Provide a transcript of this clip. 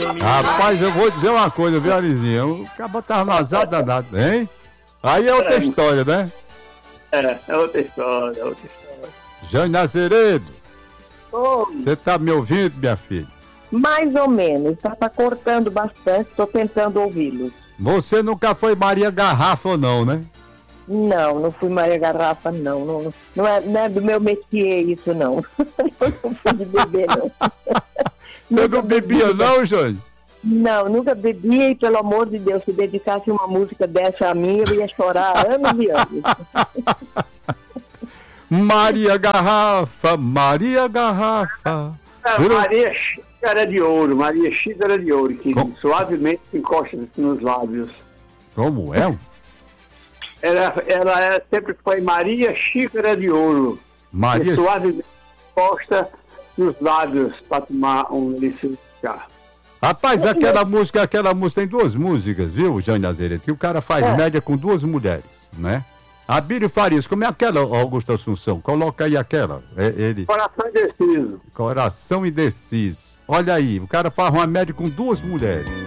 Rapaz, eu vou dizer uma coisa, viu, Alizinha? O cabo tava vazado danado, hein? Aí é outra história, né? É outra história, é outra história. Jânio Nazeredo, Oi. você tá me ouvindo, minha filha? Mais ou menos, tá cortando bastante, tô tentando ouvi-los. Você nunca foi Maria Garrafa ou não, né? Não fui Maria Garrafa, não. Não é do meu métier isso, não. Eu não fui de beber, não. Você não bebia, não, Jânio? Não, nunca bebi e, pelo amor de Deus, se dedicasse uma música dessa a mim, eu ia chorar anos e anos. Maria Garrafa, Maria Garrafa. Maria Xícara de Ouro, Maria Xícara de Ouro, que suavemente se encosta nos lábios. Como é? Ela sempre foi Maria Xícara de Ouro. Maria... Que suavemente encosta nos lábios para tomar um delicioso chá. Rapaz, aquela música tem duas músicas, viu, Jânio Nazeredo? Que o cara faz média com duas mulheres, né? A Bíblia Farias, como é aquela, Augusto Assunção? Coloca aí aquela. Coração indeciso. Coração indeciso. Olha aí, o cara faz uma média com duas mulheres.